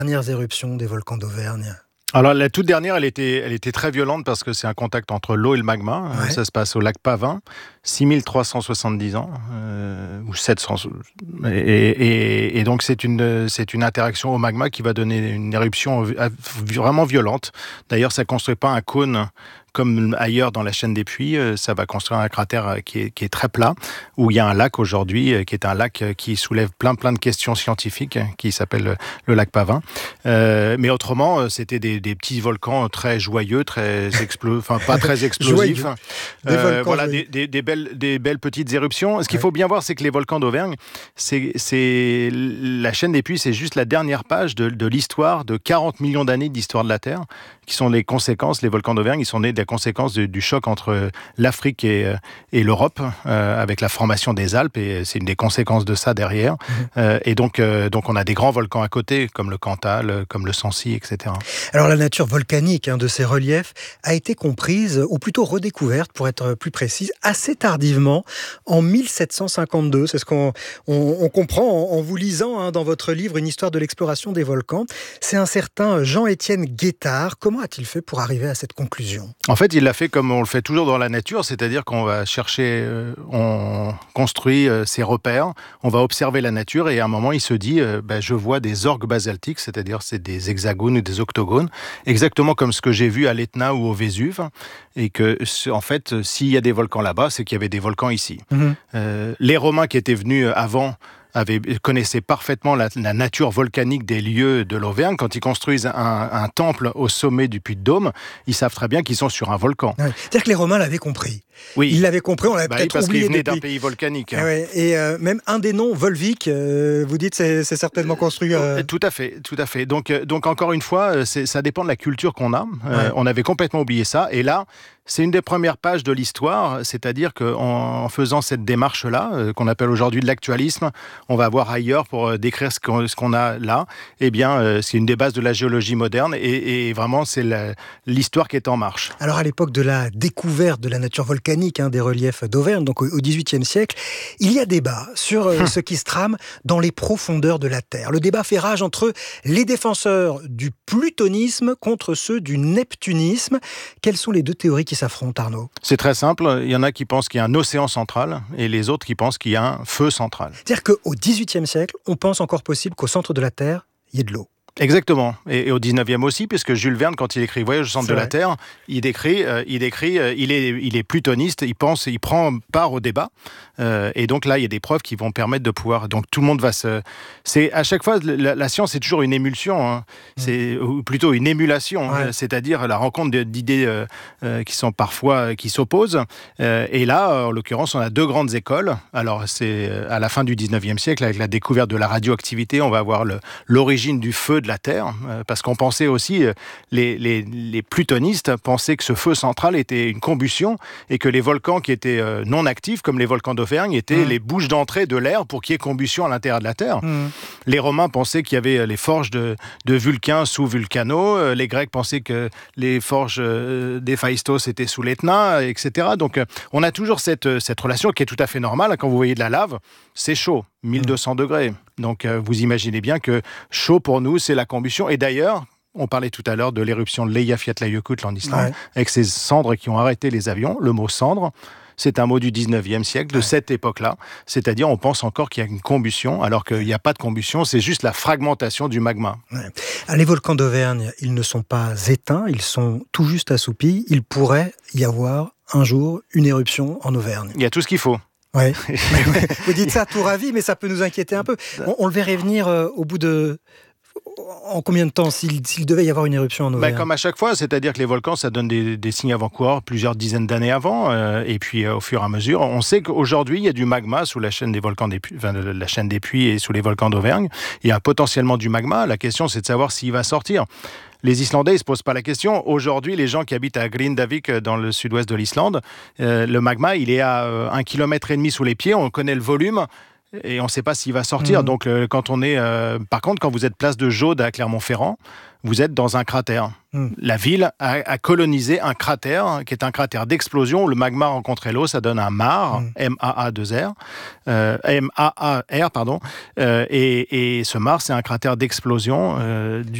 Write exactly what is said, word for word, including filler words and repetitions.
Dernières éruptions des volcans d'Auvergne? Alors la toute dernière, elle était, elle était très violente parce que c'est un contact entre l'eau et le magma. Ouais. Ça se passe au lac Pavin, six mille trois cent soixante-dix ans, euh, ou sept cents. Et, et, et donc c'est une, c'est une interaction au magma qui va donner une éruption vraiment violente. D'ailleurs, ça ne construit pas un cône comme ailleurs dans la chaîne des Puys, ça va construire un cratère qui est, qui est très plat, où il y a un lac aujourd'hui, qui est un lac qui soulève plein plein de questions scientifiques, qui s'appelle le lac Pavin. Euh, mais autrement, c'était des, des petits volcans très joyeux, très explo... enfin pas très explosifs. Des euh, voilà, des, des, des, belles, des belles petites éruptions. Ce qu'il ouais. faut bien voir, c'est que les volcans d'Auvergne, c'est, c'est la chaîne des Puys, c'est juste la dernière page de, de l'histoire de quarante millions d'années d'histoire de la Terre, qui sont les conséquences. Les volcans d'Auvergne, ils sont nés des conséquences du, du choc entre l'Afrique et, et l'Europe, euh, avec la formation des Alpes, et c'est une des conséquences de ça derrière. Mmh. Euh, et donc, euh, donc, on a des grands volcans à côté, comme le Cantal, comme le Sancy, et cetera. Alors, la nature volcanique hein, de ces reliefs a été comprise, ou plutôt redécouverte, pour être plus précise, assez tardivement, en mille sept cent cinquante-deux. C'est ce qu'on on, on comprend en, en vous lisant hein, dans votre livre « Une histoire de l'exploration des volcans ». C'est un certain Jean-Étienne Guettard. Comment a-t-il fait pour arriver à cette conclusion ? En fait, il l'a fait comme on le fait toujours dans la nature, c'est-à-dire qu'on va chercher, euh, on construit euh, ses repères, on va observer la nature et à un moment, il se dit euh, ben, je vois des orgues basaltiques, c'est-à-dire c'est des hexagones ou des octogones, exactement comme ce que j'ai vu à l'Etna ou au Vésuve, et que en fait, s'il y a des volcans là-bas, c'est qu'il y avait des volcans ici. Mmh. Euh, les Romains qui étaient venus avant Avait, connaissaient parfaitement la, la nature volcanique des lieux de l'Auvergne. Quand ils construisent un, un temple au sommet du Puy-de-Dôme, ils savent très bien qu'ils sont sur un volcan. Ouais. C'est-à-dire que les Romains l'avaient compris. Oui. Ils l'avaient compris, on l'avait bah peut-être oui, parce oublié qu'ils venaient depuis. d'un pays volcanique. Et, ouais. Et euh, même un des noms, Volvic, euh, vous dites c'est, c'est certainement construit... Euh... Tout à fait, tout à fait. Donc, donc encore une fois, c'est, ça dépend de la culture qu'on a. Ouais. Euh, on avait complètement oublié ça. Et là, c'est une des premières pages de l'histoire, c'est-à-dire qu'en faisant cette démarche-là, euh, qu'on appelle aujourd'hui de l'actualisme, on va voir ailleurs pour euh, décrire ce qu'on, ce qu'on a là. Eh bien, euh, c'est une des bases de la géologie moderne et, et vraiment, c'est la, l'histoire qui est en marche. Alors, à l'époque de la découverte de la nature volcanique hein, des reliefs d'Auvergne, donc au dix-huitième siècle, il y a débat sur euh, ce qui se trame dans les profondeurs de la Terre. Le débat fait rage entre les défenseurs du plutonisme contre ceux du neptunisme. Quelles sont les deux théories qui s'affrontent, Arnaud ? C'est très simple. Il y en a qui pensent qu'il y a un océan central et les autres qui pensent qu'il y a un feu central. C'est-à-dire qu'au dix-huitième siècle, on pense encore possible qu'au centre de la Terre, il y ait de l'eau. Exactement. Et, et au dix-neuvième aussi, puisque Jules Verne, quand il écrit Voyage au centre C'est de vrai. la Terre, il décrit, euh, il décrit, euh, il est, il est plutoniste, il pense, il prend part au débat. Euh, et donc là, il y a des preuves qui vont permettre de pouvoir. Donc tout le monde va se. C'est à chaque fois, la, la science c'est toujours une émulsion, hein. C'est mmh. ou plutôt une émulation, ouais. euh, c'est-à-dire la rencontre de, d'idées euh, euh, qui sont parfois euh, qui s'opposent. Euh, et là, en l'occurrence, on a deux grandes écoles. Alors c'est à la fin du dix-neuvième siècle, avec la découverte de la radioactivité, on va avoir le, l'origine du feu de la Terre, parce qu'on pensait aussi, les, les, les plutonistes pensaient que ce feu central était une combustion et que les volcans qui étaient non actifs, comme les volcans d'Auvergne, étaient mmh. les bouches d'entrée de l'air pour qu'il y ait combustion à l'intérieur de la Terre. Mmh. Les Romains pensaient qu'il y avait les forges de, de Vulcain sous Vulcano, les Grecs pensaient que les forges d'Héphaïstos étaient sous l'Etna, et cetera. Donc on a toujours cette, cette relation qui est tout à fait normale. Quand vous voyez de la lave, c'est chaud, mille deux cents mmh. degrés. Donc euh, vous imaginez bien que chaud pour nous, c'est la combustion. Et d'ailleurs, on parlait tout à l'heure de l'éruption de l'Eyjafjallajökull en Islande, ouais. avec ces cendres qui ont arrêté les avions. Le mot cendre, c'est un mot du dix-neuvième siècle, de ouais. cette époque-là. C'est-à-dire, on pense encore qu'il y a une combustion, alors qu'il n'y a pas de combustion, c'est juste la fragmentation du magma. Ouais. Les volcans d'Auvergne, ils ne sont pas éteints, ils sont tout juste assoupis. Il pourrait y avoir un jour une éruption en Auvergne. Il y a tout ce qu'il faut. Ouais. Vous dites ça tout ravi, mais ça peut nous inquiéter un peu. On, on le verrait venir euh, au bout de... En combien de temps, s'il, s'il devait y avoir une éruption en Auvergne ? Bah, comme à chaque fois, c'est-à-dire que les volcans, ça donne des, des signes avant-coureurs plusieurs dizaines d'années avant, euh, et puis euh, au fur et à mesure, on sait qu'aujourd'hui, il y a du magma sous la chaîne des volcans des Puys, enfin, la chaîne des Puys et sous les volcans d'Auvergne. Il y a potentiellement du magma. La question, c'est de savoir s'il va sortir. Les Islandais, ils ne se posent pas la question. Aujourd'hui, les gens qui habitent à Grindavik, dans le sud-ouest de l'Islande, euh, le magma, il est à euh, un kilomètre et demi sous les pieds. On connaît le volume. Et on ne sait pas s'il va sortir. Mmh. Donc, euh, quand on est... Euh, par contre, quand vous êtes place de Jaude à Clermont-Ferrand, vous êtes dans un cratère. Mmh. La ville a, a colonisé un cratère qui est un cratère d'explosion. Le magma a rencontré l'eau, ça donne un mar, mmh. M A A deux R, euh, M A A R, pardon. Euh, et, et ce mar, c'est un cratère d'explosion euh,